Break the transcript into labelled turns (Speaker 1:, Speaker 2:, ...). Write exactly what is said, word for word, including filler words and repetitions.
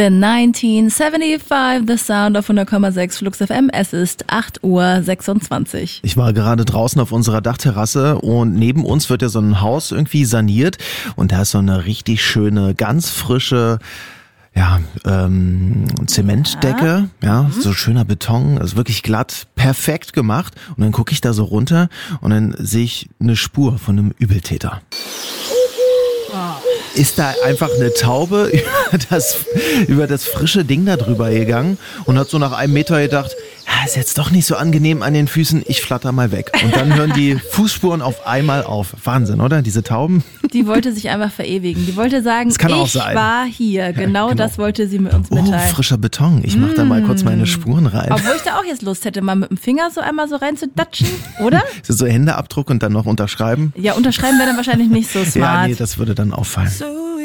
Speaker 1: neunzehnhundertfünfundsiebzig, The Sound auf hundert Komma sechs Flux F M. Es ist acht Uhr sechsundzwanzig.
Speaker 2: Ich war gerade draußen auf unserer Dachterrasse und neben uns wird ja so ein Haus irgendwie saniert und da ist so eine richtig schöne, ganz frische ja, ähm, Zementdecke, ja, ja mhm. so schöner Beton, also wirklich glatt, perfekt gemacht und dann gucke ich da so runter und dann sehe ich eine Spur von einem Übeltäter. Ist da einfach eine Taube über das, über das frische Ding da drüber gegangen und hat so nach einem Meter gedacht, ja, ist jetzt doch nicht so angenehm an den Füßen, ich flatter mal weg. Und dann hören die Fußspuren auf einmal auf. Wahnsinn, oder? Diese Tauben.
Speaker 1: Die wollte sich einfach verewigen. Die wollte sagen, ich war hier. Genau, genau das wollte sie mit uns mitteilen.
Speaker 2: Oh, frischer Beton. Ich mach da mal kurz meine Spuren rein.
Speaker 1: Obwohl ich da auch jetzt Lust hätte, mal mit dem Finger so einmal so rein zu datschen, oder?
Speaker 2: So Händeabdruck und dann noch unterschreiben?
Speaker 1: Ja, unterschreiben wäre dann wahrscheinlich nicht so smart.
Speaker 2: Ja, nee, das würde dann auffallen.
Speaker 1: So